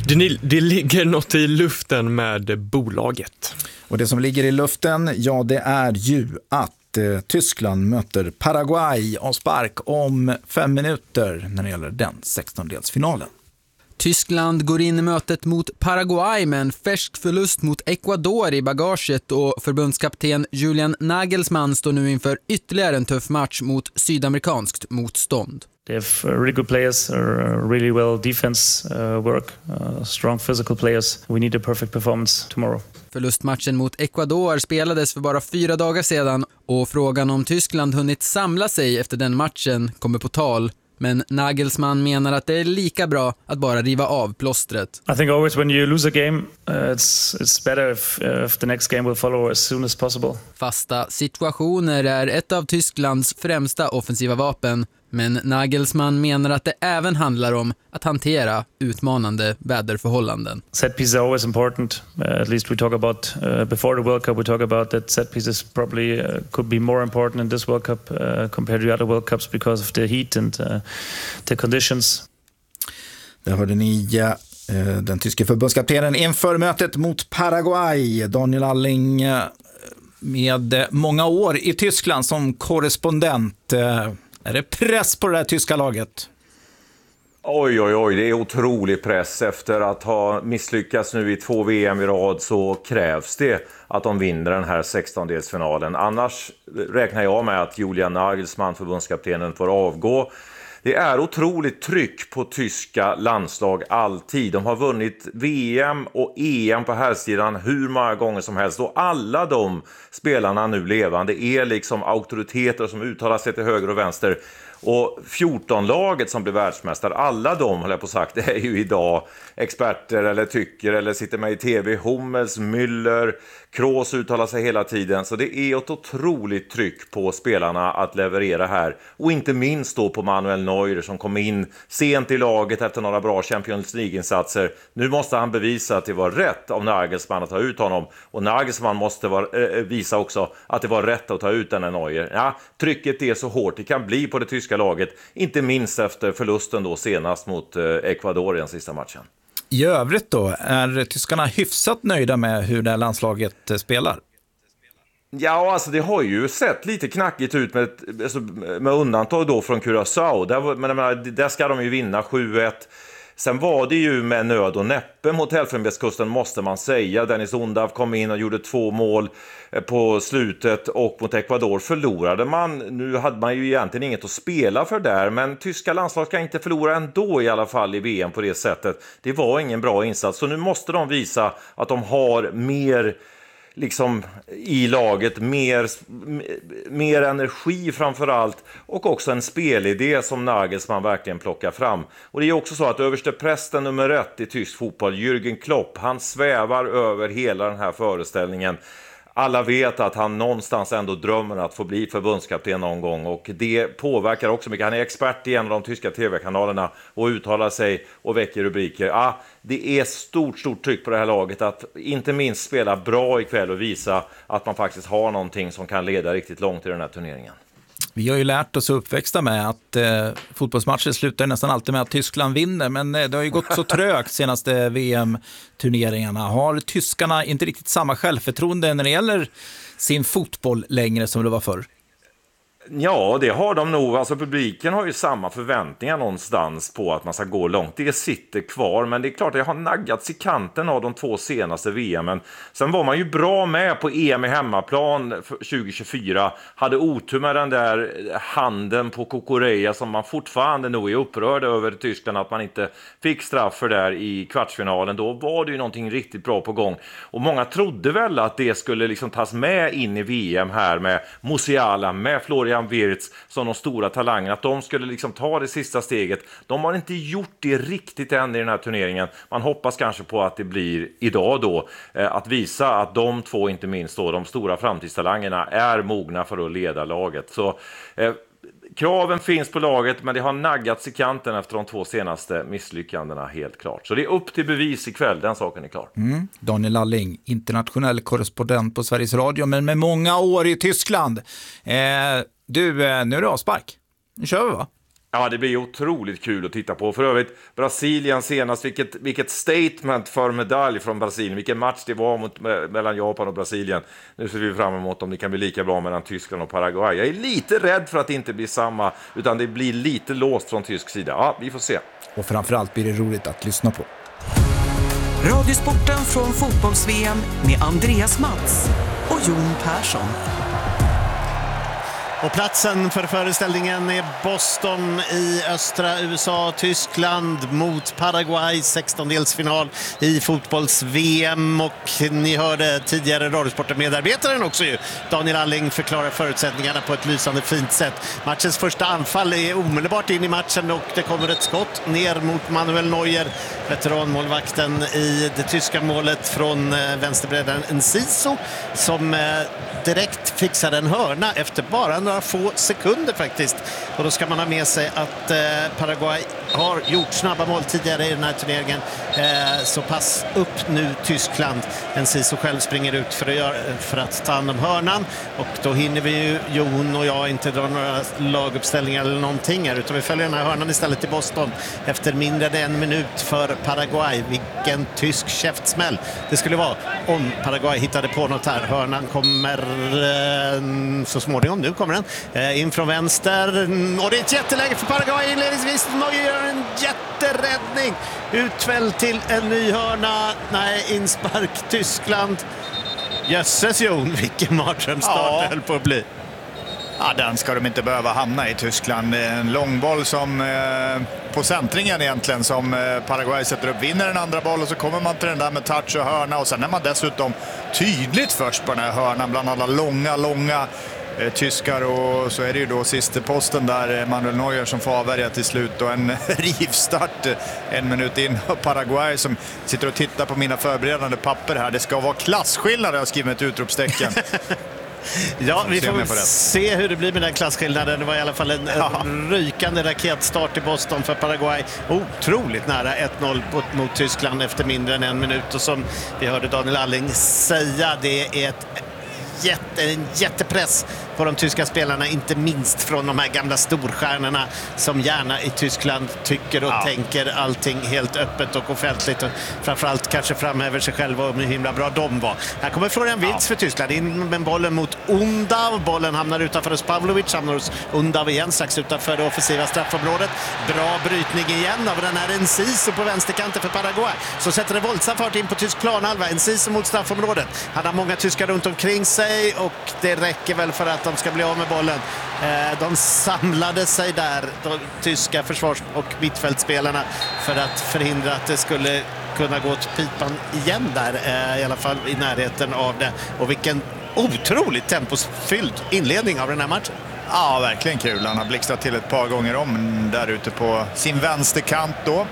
Det ligger något i luften med bolaget. Och det som ligger i luften, ja det är ju att Tyskland möter Paraguay av spark om 5 minuter när det gäller den 16-delsfinalen. Tyskland går in i mötet mot Paraguay med en färsk förlust mot Ecuador i bagaget och förbundskapten Julian Nagelsmann står nu inför ytterligare en tuff match mot sydamerikanskt motstånd. They have really good players, really well defense work, strong physical players. We need a perfect performance tomorrow. Förlustmatchen mot Ecuador spelades för bara 4 dagar sedan och frågan om Tyskland hunnit samla sig efter den matchen kommer på tal. Men Nagelsmann menar att det är lika bra att bara riva av plåstret. I think always when you lose a game, it's better if the next game will follow as soon as possible. Fasta situationer är ett av Tysklands främsta offensiva vapen, men Nagelsmann menar att det även handlar om att hantera utmanande väderförhållanden. Set pieces are always important. At least we talk about before the World Cup. We talk about that set pieces probably could be more important in this World Cup compared to other World Cups because of the heat and the conditions. Där hörde ni den tyska förbundskaptenen inför mötet mot Paraguay. Daniel Alling med många år i Tyskland som korrespondent. Är det press på det här tyska laget? Oj, det är otrolig press. Efter att ha misslyckats nu i 2 VM i rad så krävs det att de vinner den här 16-delsfinalen. Annars räknar jag med att Julian Nagelsmann, förbundskaptenen, får avgå. Det är otroligt tryck på tyska landslag alltid. De har vunnit VM och EM på herrsidan hur många gånger som helst. Och alla de spelarna nu levande är liksom auktoriteter som uttalar sig till höger och vänster. Och 14-laget som blir världsmästare, alla de, håller jag på sagt, är ju idag experter eller tycker eller sitter med i tv. Hummels, Müller, Kroos uttalar sig hela tiden. Så det är ett otroligt tryck på spelarna att leverera här. Och inte minst då på Manuel Neuer som kom in sent i laget efter några bra Champions League-insatser. Nu måste han bevisa att det var rätt av Nagelsmann att ta ut honom. Och Nagelsmann måste visa också att det var rätt att ta ut den här Neuer. Ja, trycket är så hårt det kan bli på det tyska laget. Inte minst efter förlusten då senast mot Ecuador i den sista matchen. I övrigt då, är tyskarna hyfsat nöjda med hur det här landslaget spelar? Ja, alltså det har ju sett lite knackigt ut med undantag då från Curaçao. Där ska de ju vinna 7-1. Sen var det ju med nöd och näppe mot Elfenbenskusten måste man säga. Dennis Undav kom in och gjorde 2 mål på slutet och mot Ecuador förlorade man. Nu hade man ju egentligen inget att spela för där, men tyska landslag ska inte förlora ändå i alla fall i VM på det sättet. Det var ingen bra insats, så nu måste de visa att de har mer liksom i laget, mer energi framförallt och också en spelidé som Nagelsmann verkligen plockar fram. Och det är också så att överste prästen nummer 1 i tysk fotboll, Jürgen Klopp, han svävar över hela den här föreställningen. Alla vet att han någonstans ändå drömmer att få bli förbundskapten någon gång och det påverkar också mycket. Han är expert i en av de tyska tv-kanalerna och uttalar sig och väcker rubriker. Det är stort tryck på det här laget att inte minst spela bra ikväll och visa att man faktiskt har någonting som kan leda riktigt långt i den här turneringen. Vi har ju lärt oss uppväxta med att fotbollsmatcher slutar nästan alltid med att Tyskland vinner, men det har ju gått så trögt senaste VM-turneringarna. Har tyskarna inte riktigt samma självförtroende när det gäller sin fotboll längre som det var förr? Ja, det har de nog. Alltså publiken har ju samma förväntningar någonstans på att man ska gå långt. Det sitter kvar, men det är klart att det har naggats i kanten av de 2 senaste VMen. Sen var man ju bra med på EM i hemmaplan 2024. Hade otur med den där handen på Kukureya som man fortfarande nog är upprörd över i Tyskland att man inte fick straff för där i kvartsfinalen. Då var det ju någonting riktigt bra på gång. Och många trodde väl att det skulle liksom tas med in i VM här med Musiala, med Florian Wirtz som de stora talangerna, att de skulle liksom ta det sista steget. De har inte gjort det riktigt än i den här turneringen. Man hoppas kanske på att det blir idag då att visa att de 2, inte minst då, de stora framtidstalangerna är mogna för att leda laget. Så kraven finns på laget, men det har naggats i kanten efter de 2 senaste misslyckandena helt klart. Så det är upp till bevis ikväll, den saken är klar. Daniel Alling, internationell korrespondent på Sveriges Radio, men med många år i Tyskland. Nu är det avspark. Nu kör vi, va? Ja, det blir otroligt kul att titta på. För övrigt, Brasilien senast, vilket statement för medalj från Brasilien. Vilken match det var mellan Japan och Brasilien. Nu ser vi fram emot om det kan bli lika bra mellan Tyskland och Paraguay. Jag är lite rädd för att det inte blir samma, utan det blir lite låst från tysk sida. Ja, vi får se. Och framförallt blir det roligt att lyssna på. Radiosporten från fotbolls-VM med Andreas Mats och Jon Persson. Och platsen för föreställningen är Boston i östra USA, Tyskland mot Paraguay, 16-delsfinal i fotbolls-VM. Och ni hörde tidigare Radiosporten-medarbetaren också ju, Daniel Alling, förklara förutsättningarna på ett lysande fint sätt. Matchens första anfall är omedelbart in i matchen och det kommer ett skott ner mot Manuel Neuer, veteranmålvakten i det tyska målet från vänsterbredden Enciso, som direkt fixar en hörna efter bara några få sekunder faktiskt. Och då ska man ha med sig att Paraguay har gjort snabba mål tidigare i den här turneringen. Så pass upp nu Tyskland. Enciso själv springer ut för att ta hand om hörnan. Och då hinner vi ju, Jon och jag, inte dra några laguppställningar eller någonting här, utan vi följer den här hörnan istället i Boston efter mindre än 1 minut för Paraguay. Vilken tysk käftsmäll det skulle vara om Paraguay hittade på något här. Hörnan kommer så småningom, nu kommer den in från vänster och det är ett jätteläge för Paraguay inledningsvis. Neuer gör en jätteräddning, utväl till en ny hörna. Nej, inspark Tyskland. Jösses Jon, vilken mardrömsstart höll på att bli. Ja, den ska de inte behöva hamna i Tyskland. En långboll som på centringen egentligen som Paraguay sätter upp, vinner en andra boll och så kommer man till den där med touch och hörna och sen är man dessutom tydligt först på den här hörnan bland alla långa tyskar, och så är det ju då sista posten där Manuel Neuer som får avvärja till slut och en rivstart 1 minut in. Paraguay som sitter och tittar på mina förberedande papper här. Det ska vara klasskillnad, jag har skrivit ett utropstecken. Ja, vi får se hur det blir med den klasskillnaden. Det var i alla fall en rykande raketstart i Boston för Paraguay. Otroligt nära 1-0 mot Tyskland efter mindre än 1 minut. Och som vi hörde Daniel Alling säga, det är en jättepress på de tyska spelarna, inte minst från de här gamla storstjärnorna som gärna i Tyskland tycker och tänker allting helt öppet och offentligt och framförallt kanske framhäver sig själva och hur himla bra de var. Här kommer Florian Wirtz för Tyskland in med bollen mot Undav. Bollen hamnar utanför hos Pavlovic, hamnar hos Undav igen strax utanför det offensiva straffområdet. Bra brytning igen av den här Enciso på vänsterkanten för Paraguay. Så sätter det våldsam fart in på tysk planhalva. Enciso mot straffområdet. Han har många tyskar runt omkring sig och det räcker väl för att de ska bli av med bollen. De samlade sig där, de tyska försvars- och mittfältspelarna, för att förhindra att det skulle kunna gå till pipan igen där, i alla fall i närheten av det. Och vilken otroligt tempofylld inledning av den här matchen. Ja, verkligen kul. Han har blixtrat till ett par gånger om där ute på sin vänsterkant då.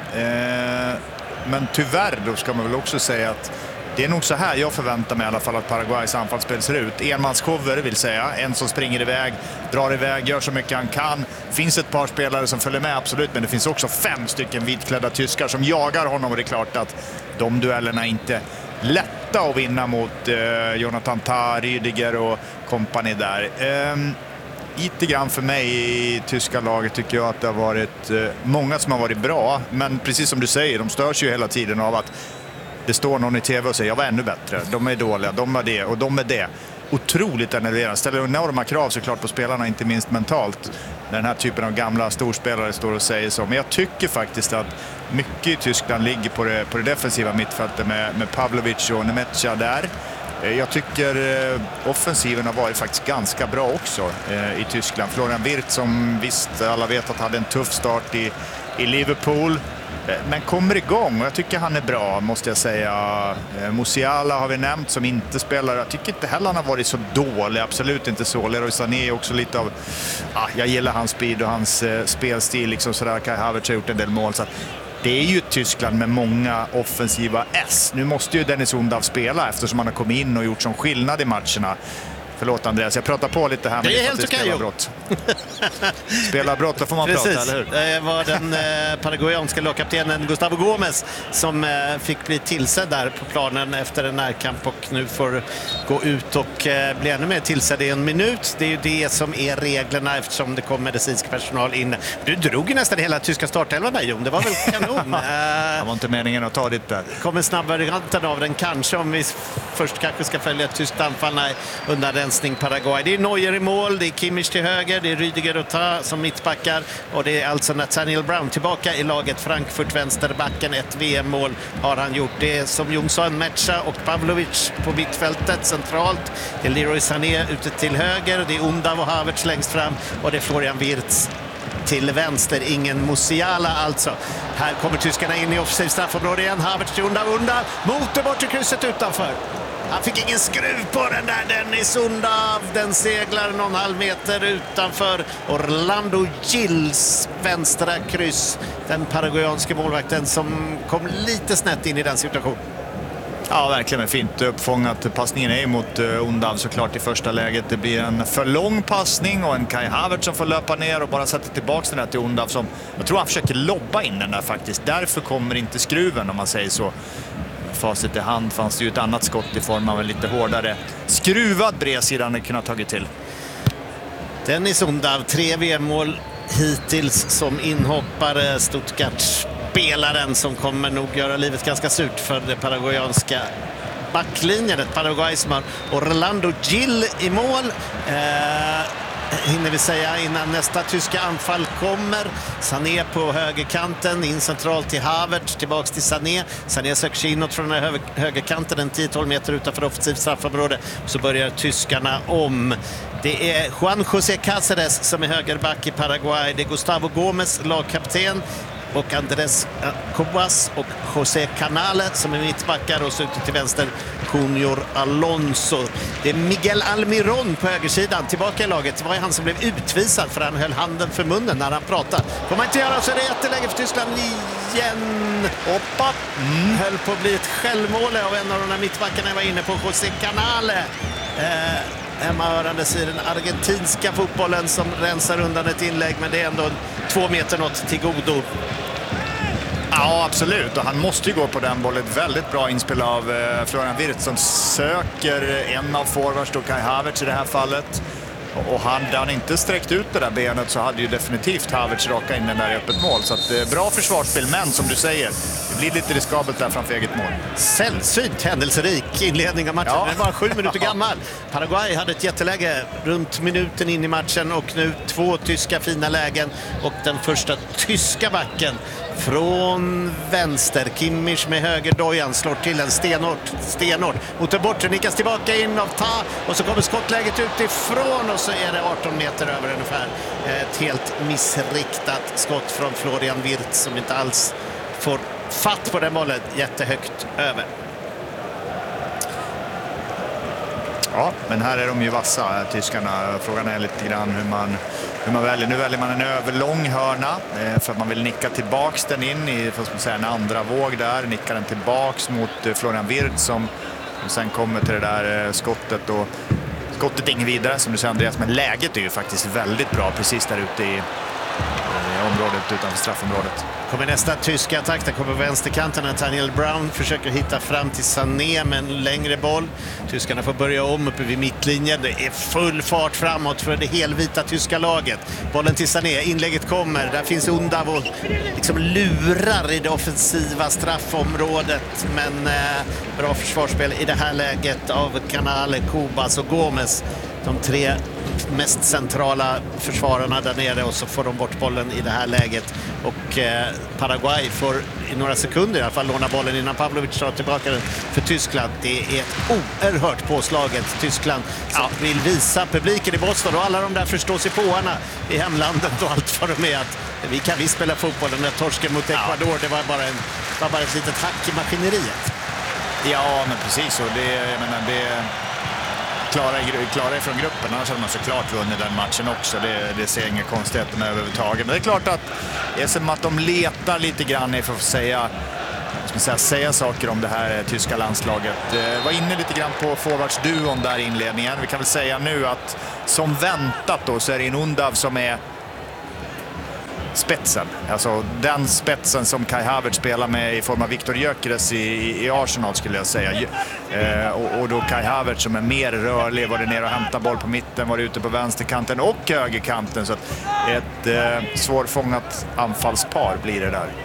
Men tyvärr då ska man väl också säga att det är nog så här jag förväntar mig i alla fall att Paraguays anfallsspel ser ut. Enmanscover vill säga. En som springer iväg, drar iväg, gör så mycket han kan. Finns ett par spelare som följer med, absolut. Men det finns också 5 stycken vitklädda tyskar som jagar honom. Och det är klart att de duellerna inte lätta att vinna mot Jonathan Tah, Rüdiger och kompani där. Lite grann för mig i tyska laget tycker jag att det har varit många som har varit bra. Men precis som du säger, de störs ju hela tiden av att det står någon i tv och säger jag var ännu bättre, de är dåliga, de är det och de är det. Otroligt enerverande. Ställer enorma krav såklart på spelarna, inte minst mentalt. När den här typen av gamla storspelare står och säger så. Men jag tycker faktiskt att mycket i Tyskland ligger på det defensiva mittfältet med Pavlovic och Nemetja där. Jag tycker offensiven har varit faktiskt ganska bra också i Tyskland. Florian Wirtz som visst alla vet att hade en tuff start i Liverpool. Men kommer igång och jag tycker han är bra, måste jag säga. Musiala har vi nämnt som inte spelar. Jag tycker inte heller han har varit så dålig, absolut inte så. Leroy Sané är också lite av, jag gillar hans speed och hans spelstil liksom sådär. Kai Havertz har gjort en del mål, så att det är ju Tyskland med många offensiva S. Nu måste ju Dennis Undav spela eftersom han har kommit in och gjort som skillnad i matcherna. Förlåt Andreas, jag pratar på lite här. Det är helt okej. Spela brott, då får man Precis. prata, eller hur? Det var den paraguayanska lagkaptenen Gustavo Gomes som fick bli tillsedd där på planen efter en närkamp och nu får gå ut och bli ännu mer tillsedd i en minut. Det är ju det som är reglerna eftersom det kom medicinsk personal in. Du drog ju nästan hela tyska startelvan där, Jon. Det var väl kanon. Det var inte meningen att ta ditt där. Kommer snabbare varianten av den kanske om vi först kanske ska följa ett tyskt anfall. Nej, undanrensning Paraguay. Det är Neuer i mål, det är Kimmich till höger, det är Rüdiger och Ta som mittbackar och det är alltså Nathaniel Brown tillbaka i laget. Frankfurt vänsterbacken, ett VM-mål har han gjort. Det är som Jon sa, Mecha och Pavlovic på mittfältet centralt. Det är Leroy Sané ute till höger, det är Undav och Havertz längst fram och det är Florian Wirtz till vänster, ingen Musiala alltså. Här kommer tyskarna in i offensiv straffområde igen. Havertz till Undav mot det bortre krysset utanför. Han fick ingen skruv på den där, Dennis Undav. Den seglar någon halv meter utanför Orlando Gills vänstra kryss. Den paraguayanske målvakten som kom lite snett in i den situationen. Ja, verkligen fint uppfångat. Passningen är mot Undav såklart i första läget. Det blir en för lång passning och en Kai Havertz som får löpa ner och bara sätta tillbaka den där till Undav som jag tror han försöker lobba in den där faktiskt. Därför kommer inte skruven om man säger så. Facit i hand fanns det ju ett annat skott i form av en lite hårdare skruvad bredsida han kunnat tagit till. Dennis Undav, 3 VM-mål hittills som inhoppare. Stuttgart-spelaren som kommer nog göra livet ganska surt för det paraguayanska backlinjen. Ett Paraguay som har Orlando Gil i mål. Hinner vi säga innan nästa tyska anfall kommer. Sané på högerkanten, in centralt till Havertz, tillbaks till Sané. Sané söker sig inåt från den högerkanten, en 10-12 meter utanför offensivt straffområde. Så börjar tyskarna om. Det är Juan José Cáceres som är högerback i Paraguay. Det är Gustavo Gomes, lagkapten. Och Andrés Cobas och José Canale som är mittbackar och så ute till vänster Junior Alonso. Det är Miguel Almiron på högersidan tillbaka i laget. Det var han som blev utvisad för han höll handen för munnen när han pratade. Får man inte göra så är det jätteläge för Tyskland igen. Hoppa. Höll på att bli ett självmål av en av de där mittbackarna jag var inne på, José Canale. Hemmahörandes i den argentinska fotbollen som rensar undan ett inlägg, men det är ändå 2 meter något till godo. Ja, absolut. Och han måste ju gå på den bollen. Väldigt bra inspel av Florian Wirtz som söker en av forwards, då Kai Havertz i det här fallet. Och hade han inte sträckt ut det där benet så hade ju definitivt Havertz raka in den där i öppet mål. Så att, bra försvarsspel, men som du säger, det blir lite riskabelt där framför eget mål. Sällsynt händelserik inledning av matchen. Ja. Den var 7 minuter gammal. Paraguay hade ett jätteläge runt minuten in i matchen och nu 2 tyska fina lägen. Och den första tyska backen från vänster. Kimmich med högerdojan slår till en stenhårt. Mot det bortre, nickas tillbaka in av Ta och så kommer skottläget utifrån och så är det 18 meter över ungefär. Ett helt missriktat skott från Florian Wirtz som inte alls får fatt på den bollen, jättehögt över. Ja, men här är de ju vassa, tyskarna. Frågan är lite grann hur man väljer. Nu väljer man en överlång hörna för att man vill nicka tillbaks den in i en andra våg där. Nickar den tillbaks mot Florian Wirtz som sen kommer till det där skottet. Och skottet är ingen vidare som du säger, Andreas, men läget är ju faktiskt väldigt bra precis där ute i området utanför straffområdet. Kommer nästa tyska attack, där kommer vänsterkanten. Nathaniel Brown försöker hitta fram till Sané med en längre boll. Tyskarna får börja om uppe vid mittlinjen. Det är full fart framåt för det helvita tyska laget. Bollen till Sané, inlägget kommer. Där finns Undav och liksom lurar i det offensiva straffområdet. Men bra försvarsspel i det här läget av Canale, Cobas och Gomes. De 3 mest centrala försvararna där nere, och så får de bort bollen i det här läget. Och Paraguay får i några sekunder i alla fall låna bollen innan Pavlovic tar tillbaka den för Tyskland. Det är ett oerhört påslaget Tyskland som vill visa publiken i Boston och alla de där förståsigpåarna i hemlandet och allt vad de är att vi kan visst spela fotboll. Den där torsken mot Ecuador, det var bara ett litet hack i maskineriet. Ja, men precis så. Det klara ifrån gruppen, annars hade man såklart vunnit den matchen också. Det ser inga konstigheter med överhuvudtaget. Men det är klart att det är som att de letar lite grann för att säga säga saker om det här tyska landslaget. Var inne lite grann på forwardsduon där i inledningen. Vi kan väl säga nu att som väntat då så är det en Undav som är spetsen. Alltså den spetsen som Kai Havertz spelar med i form av Viktor Gyökeres i Arsenal skulle jag säga. Och då Kai Havertz som är mer rörlig, var det ner och hämta boll på mitten, var det ute på vänsterkanten och högerkanten. Så att ett svårfångat anfallspar blir det där.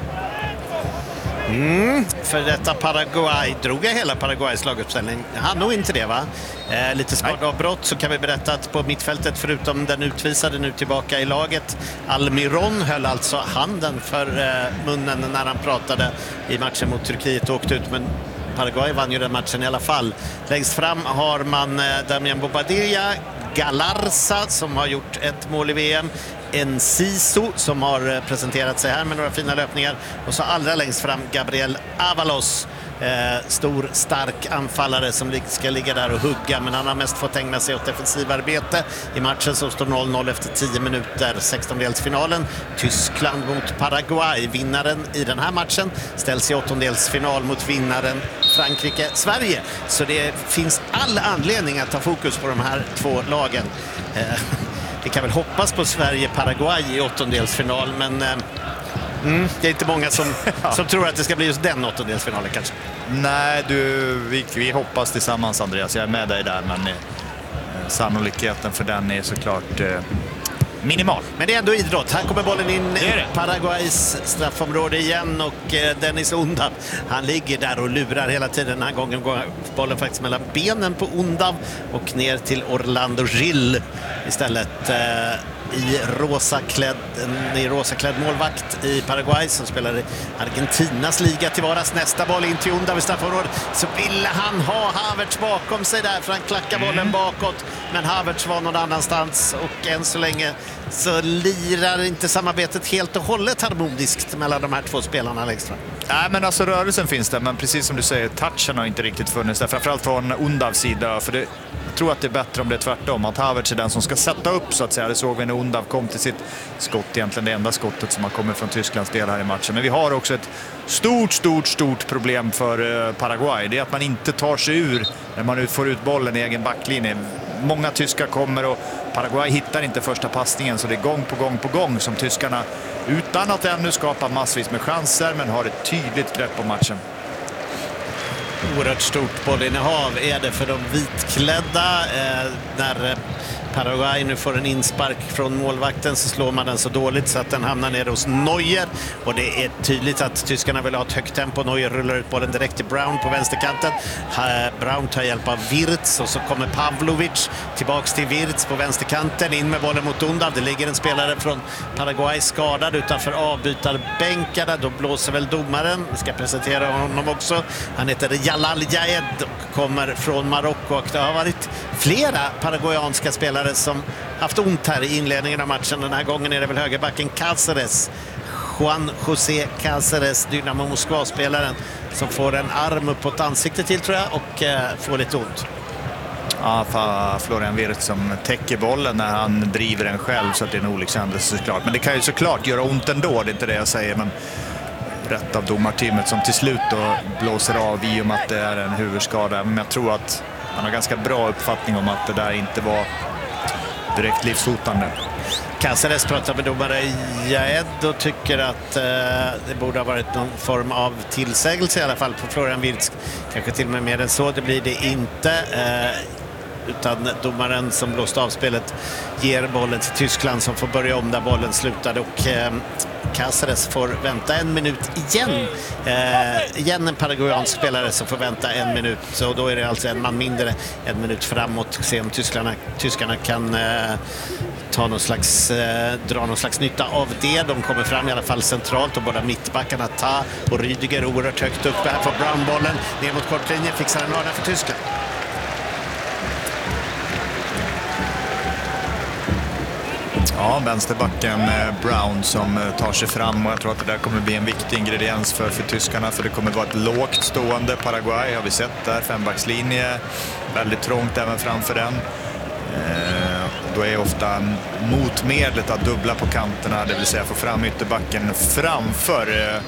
För detta Paraguay drog jag hela Paraguays laguppställning. Han nog inte det, va? Lite skadeavbrott, så kan vi berätta att på mittfältet, förutom den utvisade nu tillbaka i laget, Almiron höll alltså handen för munnen när han pratade i matchen mot Turkiet och åkte ut, men Paraguay vann ju den matchen i alla fall. Längst fram har man Damian Bobadilla, Galarza som har gjort ett mål i VM, Enciso som har presenterat sig här med några fina löpningar, och så allra längst fram Gabriel Avalos, stor stark anfallare som ska ligga där och hugga, men han har mest fått ägna sig åt defensivarbete i matchen som står 0-0 efter 10 minuter. 16-delsfinalen Tyskland mot Paraguay. Vinnaren i den här matchen ställs i 8-delsfinal mot vinnaren Frankrike-Sverige, så det finns all anledning att ta fokus på de här två lagen. Vi kan väl hoppas på Sverige-Paraguay i 8-delsfinal, men det är inte många som tror att det ska bli just den 8-delsfinalen kanske. Nej, vi hoppas tillsammans, Andreas. Jag är med dig där, men sannolikheten för den är såklart minimal. Men det är ändå idrott. Här kommer bollen in i Paraguays straffområde igen, och Dennis Undav, han ligger där och lurar hela tiden. Den här gången går bollen faktiskt mellan benen på Undav och ner till Orlando Gil istället. I rosaklädd målvakt i Paraguay som spelar i Argentinas liga till vardags. Nästa boll in till Undav i straffområdet, så ville han ha Havertz bakom sig där, för han klackar bollen bakåt, men Havertz var någon annanstans, och än så länge så lirar inte samarbetet helt och hållet harmoniskt mellan de här två spelarna längst fram. Nej, men alltså rörelsen finns där, men precis som du säger, touchen har inte riktigt funnits där, framförallt från Undavs sida, för jag tror att det är bättre om det är tvärtom, att Havertz är den som ska sätta upp, så att säga. Det såg vi när Undav kom till sitt skott, egentligen det enda skottet som har kommit från Tysklands del här i matchen. Men vi har också ett stort problem för Paraguay. Det är att man inte tar sig ur när man får ut bollen i egen backlinje. Många tyskar kommer och Paraguay hittar inte första passningen, så det är gång på gång som tyskarna, utan att ännu skapa massvis med chanser, men har ett tydligt grepp på matchen. Oerhört stort bollinnehav är det för de vitklädda. När Paraguay nu får en inspark från målvakten så slår man den så dåligt så att den hamnar ner hos Neuer, och det är tydligt att tyskarna vill ha ett högt tempo. Neuer rullar ut bollen direkt till Brown på vänsterkanten. Brown tar hjälp av Wirtz, och så kommer Pavlovic tillbaks till Wirtz på vänsterkanten, in med bollen mot Undav. Det ligger en spelare från Paraguay skadad utanför avbytarbänkarna. Då blåser väl domaren. Vi ska presentera honom också. Han heter Jalal Jaed och kommer från Marocko, och det har varit flera paraguayanska spelare som haft ont här i inledningen av matchen. Den här gången är det väl högerbacken Cáceres, Juan José Cáceres, Dynamo Moskva-spelaren, som får en arm upp på ansiktet till, tror jag, och får lite ont. Ja, Florian Wirtz som täcker bollen när han driver den själv, så att det är en olyckshändelse såklart. Men det kan ju såklart göra ont ändå, det är inte det jag säger, men rätt av domarteamet som till slut då blåser av i och med att det är en huvudskada. Men jag tror att man har ganska bra uppfattning om att det där inte var direkt livshotande. Cáceres pratar med domare Jaed och tycker att det borde ha varit någon form av tillsägelse i alla fall på Florian Wirtz. Kanske till och med mer än så, det blir det inte. Utan domaren som blåste av spelet ger bollen till Tyskland som får börja om där bollen slutade, och Cáceres får vänta en minut igen. Igen en paraguayansk spelare som får vänta en minut, så då är det alltså en man mindre, en minut framåt. Se om tyskarna kan dra någon slags nytta av det. De kommer fram i alla fall centralt, och båda mittbackarna Ta och Rüdiger oerhört högt upp. Här får Brown bollen ner mot kortlinjen, fixar en hörna för Tyskland. Ja, vänsterbacken Brown som tar sig fram, och jag tror att det där kommer bli en viktig ingrediens för tyskarna, för det kommer vara ett lågt stående Paraguay, har vi sett där, fembackslinje, väldigt trångt även framför den. Då är ofta motmedlet att dubbla på kanterna, det vill säga få fram ytterbacken framför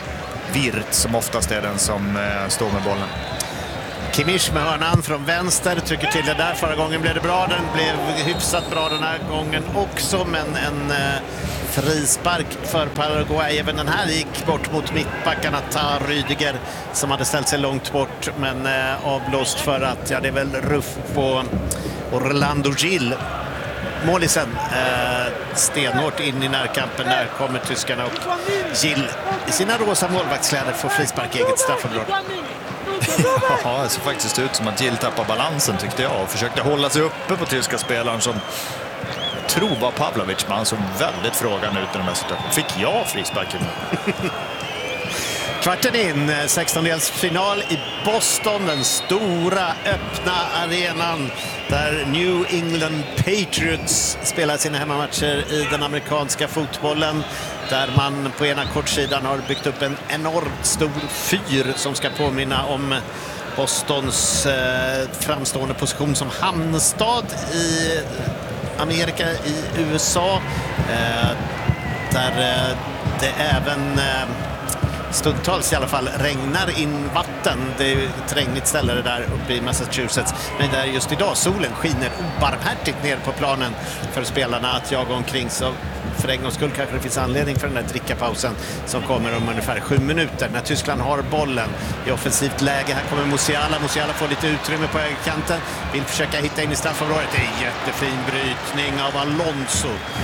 Wirtz som oftast är den som står med bollen. Kimmich med hörnan från vänster trycker till det där. Förra gången blev det bra, den blev hyfsat bra den här gången också, men en frispark för Paraguay. Även den här gick bort mot mittbackarna Rüdiger som hade ställt sig långt bort, men avblåst för att, det är väl ruff på Orlando Gil. Målisen stenhårt in i närkampen. Där kommer tyskarna och Gil i sina rosa målvaktskläder får frispark i eget straffområde. Ja, det ser faktiskt ut som att Gil tappar balansen tyckte jag och försökte hålla sig uppe på tyska spelaren som jag tror var Pavlovic, men han såg väldigt frågan ut i den här situationen. Fick jag frisparken? Kvarten in, 16-delsfinal i Boston, den stora öppna arenan där New England Patriots spelar sina hemmamatcher i den amerikanska fotbollen, där man på ena kortsidan har byggt upp en enormt stor fyr som ska påminna om Bostons framstående position som hamnstad i Amerika, i USA, där det även stundtals i alla fall regnar in vatten. Det är ett regnigt ställe det där uppe i Massachusetts. Men där just idag solen skiner obarmhärtigt ner på planen för spelarna att jaga omkring. Så för en gångs skull kanske det finns anledning för den där drickapausen som kommer om ungefär 7 minuter. När Tyskland har bollen i offensivt läge. Här kommer Musiala. Musiala får lite utrymme på högerkanten. Vill försöka hitta in i straffområdet. Det är en jättefin brytning av Alonso.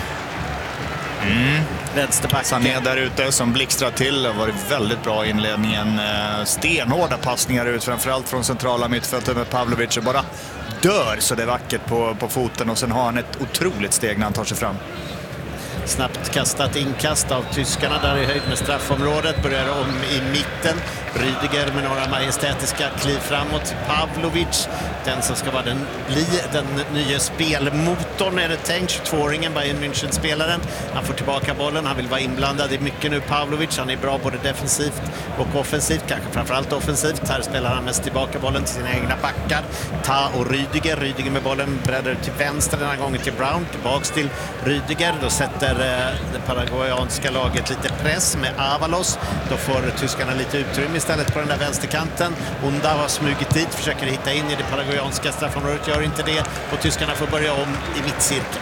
Sané där ute som blixtrar till. Det har varit väldigt bra i inledningen. Stenhårda passningar ut, framförallt från centrala mittfältet med Pavlovic och bara dör så det är vackert på foten, och sen har han ett otroligt steg när han tar sig fram. Snabbt kastat inkast av tyskarna där i höjd med straffområdet. Börjar om i mitten. Rüdiger med några majestätiska kliv framåt. Pavlovic, den som ska bli den nya spelmotorn är det tänkt. 22-åringen, Bayern München-spelaren. Han får tillbaka bollen, han vill vara inblandad i mycket nu. Pavlovic, han är bra både defensivt och offensivt, kanske framförallt offensivt. Här spelar han mest tillbaka bollen till sina egna backar. Och Rüdiger med bollen breddar till vänster den här gången till Brown. Tillbaks till Rüdiger, då sätter det paraguayanska laget lite press med Avalos. Då får tyskarna lite utrymme istället på den där vänsterkanten. Onda har smugit dit, försöker hitta in i det paraguayanska straffområdet, gör inte det. Och tyskarna får börja om i mittcirkeln.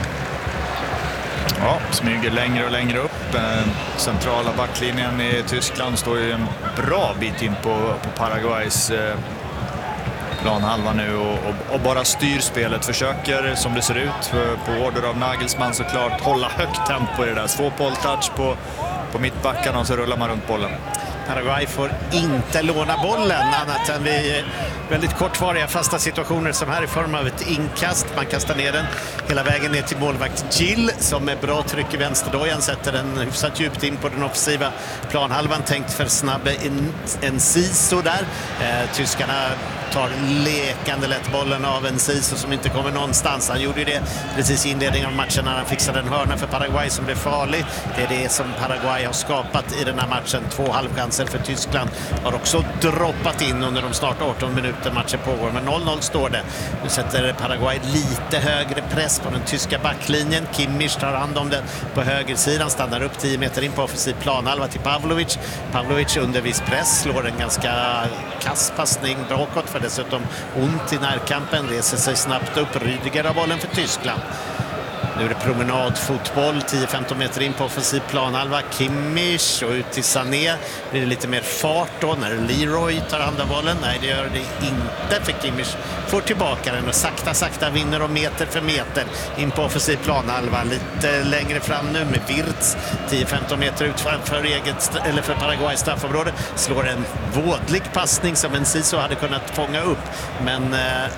Ja, smyger längre och längre upp. Centrala backlinjen i Tyskland står ju en bra bit in på Paraguays planhalva nu och bara styr spelet. Försöker, som det ser ut, på order av Nagelsmann såklart, hålla högt tempo i det där. Svår bolltouch på mittbackarna och så rullar man runt bollen. Paraguay får inte låna bollen annat än vid väldigt kortvariga fasta situationer som här i form av ett inkast. Man kastar ner den hela vägen ner till målvakt Gil som med bra tryck i vänsterdojan sätter den hyfsat djupt in på den offensiva planhalvan. Tänkt för snabb en Siso där. Tyskarna tar lekande lätt bollen av en Siso som inte kommer någonstans. Han gjorde ju det precis i inledningen av matchen när han fixade en hörna för Paraguay som blev farlig. Det är det som Paraguay har skapat i den här matchen. 2 halvchanser för Tyskland har också droppat in under de snart 18 minuter matchen pågår. Men 0-0 står det. Nu sätter Paraguay lite högre press på den tyska backlinjen. Kimmich tar hand om den på högersidan. Stannar upp 10 meter in på offensiv planhalva till Pavlovic. Pavlovic under viss press slår en ganska kass passning bakåt för dessutom ont i närkampen. Reser sig snabbt upp. Rüdiger har bollen för Tyskland. Nu är det promenadfotboll, 10-15 meter in på offensiv planhalva. Kimmich och ut till Sané. Blir det lite mer fart då när Leroy tar hand om bollen? Nej, det gör det inte, för Kimmich får tillbaka den och sakta vinner och meter för meter in på offensiv planhalva. Lite längre fram nu med Wirtz, 10-15 meter ut för Paraguay straffområde. Slår en vådlig passning som en Siso hade kunnat fånga upp. Men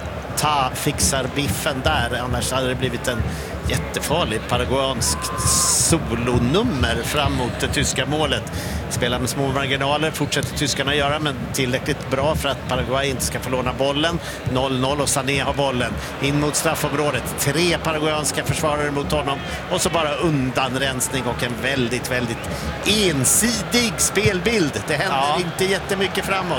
fixar biffen där, annars hade det blivit en jättefarlig paraguayansk solonummer fram mot det tyska målet. Spelar med små marginaler, fortsätter tyskarna göra, men tillräckligt bra för att Paraguay inte ska få låna bollen. 0-0 och Sané har bollen in mot straffområdet. 3 paraguayanska försvarare mot honom och så bara undanrensning och en väldigt ensidig spelbild. Det händer inte jättemycket framåt.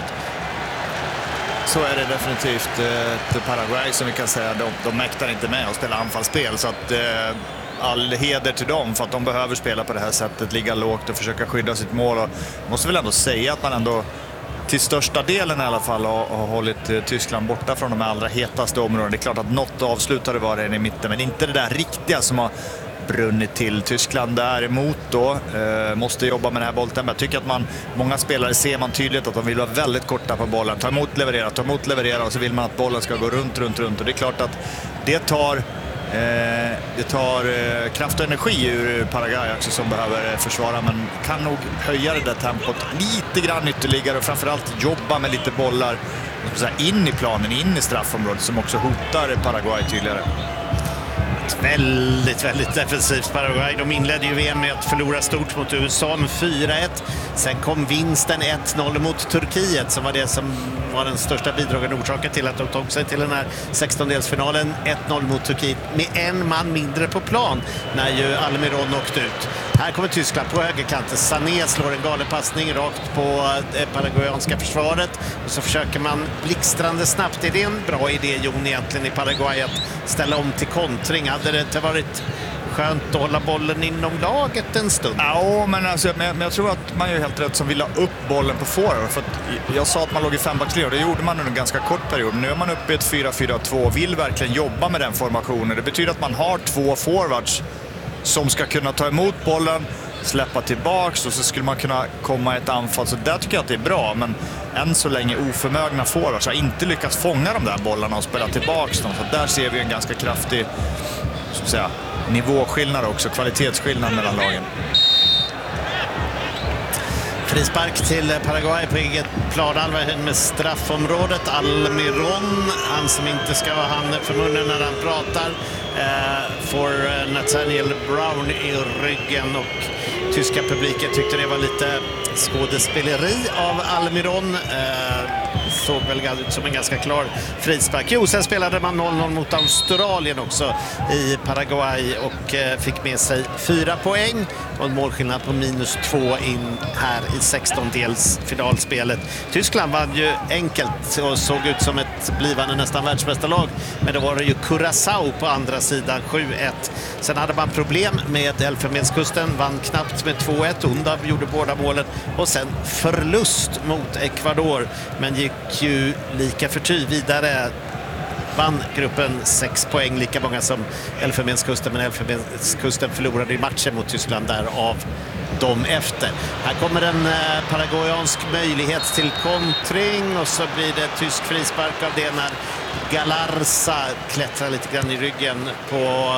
Så är det definitivt. Paraguay som vi kan säga, de mäktar inte med att spela anfallsspel, så att all heder till dem för att de behöver spela på det här sättet, ligga lågt och försöka skydda sitt mål. Och måste väl ändå säga att man ändå till största delen i alla fall har hållit Tyskland borta från de allra hetaste områdena. Det är klart att något avslutade var det i mitten, men inte det där riktiga som har brunnit till. Tyskland däremot då måste jobba med den här bollen. Men jag tycker att många spelare ser man tydligt att de vill vara väldigt korta på bollen. Ta emot, leverera och så vill man att bollen ska gå runt. Och det är klart att det tar kraft och energi ur Paraguay också som behöver försvara, men kan nog höja det där tempot lite grann ytterligare och framförallt jobba med lite bollar in i planen, in i straffområdet som också hotar Paraguay tydligare. Väldigt, väldigt defensivt Paraguay. De inledde ju VM med att förlora stort mot USA med 4-1. Sen kom vinsten 1-0 mot Turkiet som var det som var den största bidragande orsaken till att de tog sig till den här 16-delsfinalen. 1-0 mot Turkiet med en man mindre på plan när ju Almiron åkte ut. Här kommer Tyskland på högerkanten. Sané slår en galen passning rakt på det paraguayanska försvaret. Och så försöker man blixtrande snabbt. Är det en bra idé, Jon, egentligen i Paraguay att ställa om till kontring? Hade det inte varit skönt att hålla bollen inom laget en stund? Ja, men jag tror att man gör helt rätt som vill ha upp bollen på forward. För att jag sa att man låg i fembackslinje och det gjorde man under en ganska kort period. Nu är man uppe i ett 4-4-2 och vill verkligen jobba med den formationen. Det betyder att man har 2 forwards som ska kunna ta emot bollen, släppa tillbaks och så skulle man kunna komma i ett anfall. Så där tycker jag att det är bra, men än så länge oförmögna forwards har inte lyckats fånga de där bollarna och spela tillbaks dem. Så där ser vi en ganska kraftig nivåskillnad också, kvalitetsskillnad mellan lagen. Frispark till Paraguay på eget planhalva med straffområdet. Almiron, han som inte ska ha handen för munnen när han pratar, får Nathaniel Brown i ryggen och tyska publiken tyckte det var lite skådespeleri av Almiron. Såg väl ut som en ganska klar frispark. Jo, sen spelade man 0-0 mot Australien också i Paraguay och fick med sig 4 poäng och en målskillnad på -2 in här i 16-dels finalspelet. Tyskland vann ju enkelt och såg ut som ett blivande nästan världsmästarlag, men då var det ju Curaçao på andra sidan 7-1. Sen hade man problem med Elfenbenskusten, vann knappt med 2-1. Undav gjorde båda målen och sen förlust mot Ecuador, men gick ju lika förty vidare. Vann gruppen 6 poäng, lika många som Elfenbenskusten, men Elfenbenskusten förlorade i matchen mot Tyskland där av dem efter. Här kommer en paraguayansk möjlighet till kontring och så blir det tysk frispark av det när Galarza klättrar lite grann i ryggen på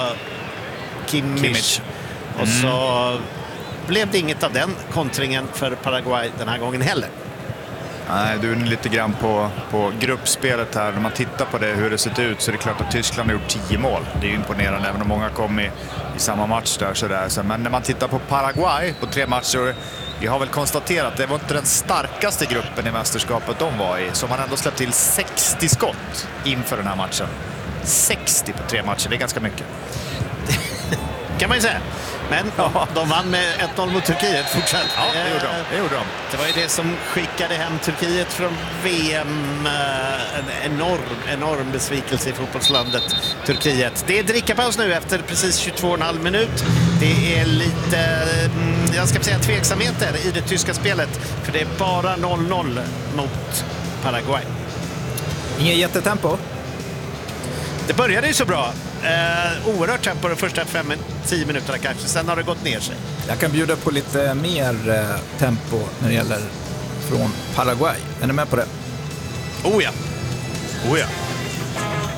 Kimmich. Och så blev det inget av den kontringen för Paraguay den här gången heller. Nej, du är lite grann på gruppspelet här. När man tittar på det, hur det sett ut, så är det klart att Tyskland har gjort 10 mål. Det är ju imponerande, även om många kom i samma match där. Men när man tittar på Paraguay på 3 matcher, vi har väl konstaterat att det var inte den starkaste gruppen i mästerskapet de var i. Så man ändå släppt till 60 skott inför den här matchen. 60 på 3 matcher, det är ganska mycket. Kan man ju säga. Men de vann med 1-0 mot Turkiet fortsatt. Ja, det gjorde de. Det var ju det som skickade hem Turkiet från VM. En enorm besvikelse i fotbollslandet Turkiet. Det är drickapaus nu efter precis 22,5 minut. Det är lite, jag ska säga, tveksamheter i det tyska spelet. För det är bara 0-0 mot Paraguay. Ingen jättetempo. Det började ju så bra. Oerhört tempo de första 5-10 minuterna kanske. Sen har det gått ner sig. Jag kan bjuda på lite mer tempo när det gäller från Paraguay. Är ni med på det? Oh ja.